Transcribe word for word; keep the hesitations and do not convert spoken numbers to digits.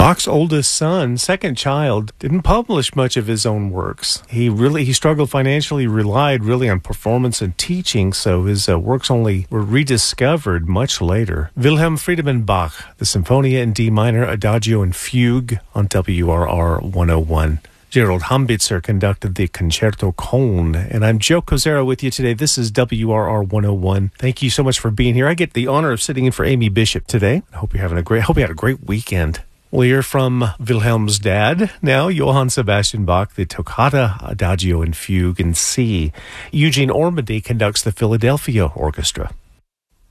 Bach's oldest son, second child, didn't publish much of his own works. He really he struggled financially, relied really on performance and teaching, so his uh, works only were rediscovered much later. Wilhelm Friedemann Bach, the Symphonia in D minor, Adagio and Fugue on W R R one oh one. Gerald Hambitzer conducted the Concerto Cone, and I'm Joe Kozera with you today. This is W R R one oh one. Thank you so much for being here. I get the honor of sitting in for Amy Bishop today. I hope you're having a great. Hope you had a great weekend. We'll hear from Wilhelm's dad now, Johann Sebastian Bach, the Toccata, Adagio and Fugue in C. Eugene Ormandy conducts the Philadelphia Orchestra.